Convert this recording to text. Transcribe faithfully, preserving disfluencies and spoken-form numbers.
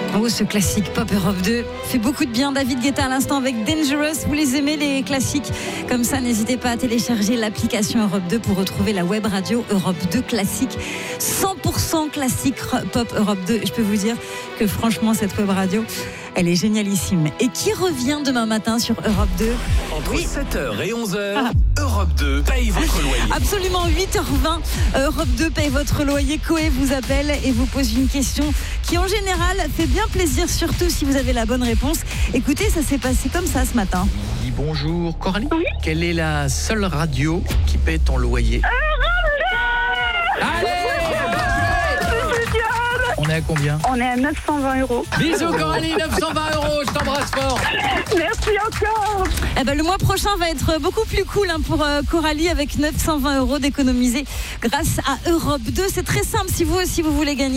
Oh, ce classique pop Europe deux fait beaucoup de bien. David Guetta à l'instant avec Dangerous. Vous les aimez, les classiques comme ça? N'hésitez pas à télécharger l'application Europe deux pour retrouver la web radio Europe deux classique. cent pour cent classique pop Europe deux. Je peux vous dire que franchement, cette web radio, elle est génialissime. Et qui revient demain matin sur Europe deux? Entre Oui. sept heures et onze heures, Ah. Europe deux paye votre loyer. Absolument, huit heures vingt, Europe deux paye votre loyer. Coé vous appelle et vous pose une question qui en général fait bien plaisir, surtout si vous avez la bonne réponse. Écoutez, ça s'est passé comme ça ce matin. Oui, bonjour Coralie. Oui. Quelle est la seule radio qui paie ton loyer? Allez, on est à combien? On est à neuf cent vingt euros. Bisous Coralie, neuf cent vingt euros, je t'embrasse fort. Merci encore. Eh ben, le mois prochain va être beaucoup plus cool hein, pour euh, Coralie avec neuf cent vingt euros d'économiser grâce à Europe deux. C'est très simple si vous aussi vous voulez gagner.